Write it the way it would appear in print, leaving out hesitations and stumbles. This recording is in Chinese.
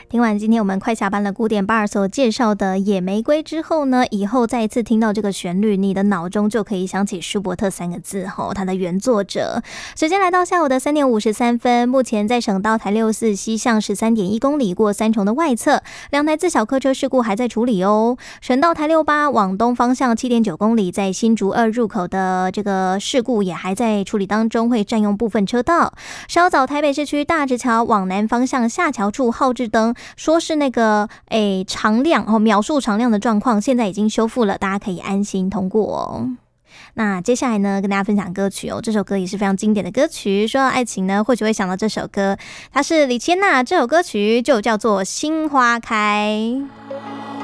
听完今天我们快下班了古典bar所介绍的野玫瑰之后呢，以后再一次听到这个旋律，你的脑中就可以想起舒伯特三个字吼，他的原作者。时间来到下午的3点53分，目前在省道台64西向13.1公里过三重的外侧，2台自小客车事故还在处理哦。省道台68往东方向7.9公里，在新竹2入口的这个事故也还在处理当中，会占用部分车道。稍早台北市区大直桥往南方向下桥处号志灯说是那个常亮秒数常亮的状况，现在已经修复了，大家可以安心通过哦。那接下来呢，跟大家分享歌曲哦，这首歌也是非常经典的歌曲。说到爱情呢，或许会想到这首歌，它是李千娜，这首歌曲就叫做《心花开》。